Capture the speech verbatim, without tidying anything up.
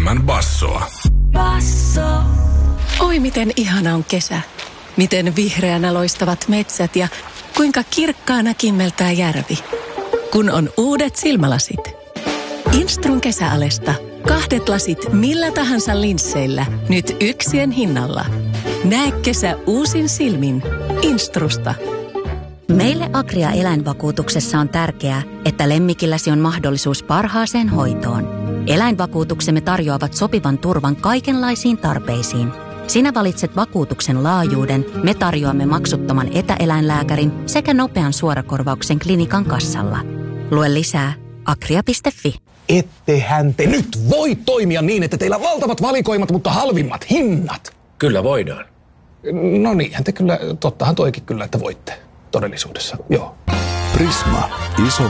enemmän bassoa. Basso. Oi miten ihana on kesä. Miten vihreänä loistavat metsät ja kuinka kirkkaana kimmeltää järvi. Kun on uudet silmälasit. Instrun kesäalesta. Kahdet lasit millä tahansa linsseillä. Nyt yksien hinnalla. Näe kesä uusin silmin. Instrusta. Meille Agria eläinvakuutuksessa on tärkeää, että lemmikilläsi on mahdollisuus parhaaseen hoitoon. Eläinvakuutuksemme tarjoavat sopivan turvan kaikenlaisiin tarpeisiin. Sinä valitset vakuutuksen laajuuden, me tarjoamme maksuttoman etäeläinlääkärin sekä nopean suorakorvauksen klinikan kassalla. Lue lisää agria piste fi. Ettehän te nyt voi toimia niin, että teillä on valtavat valikoimat, mutta halvimmat hinnat. Kyllä voidaan. No niinhän te kyllä, tottahan toikin kyllä, että voitte todellisuudessa, joo. Prisma. Iso